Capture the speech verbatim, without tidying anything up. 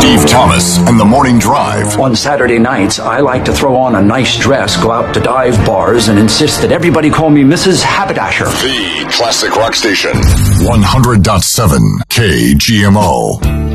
Steve Thomas and the Morning Drive. On Saturday nights, I like to throw on a nice dress, go out to dive bars, and insist that everybody call me Missus Haberdasher. The classic rock station. one hundred point seven K G M O.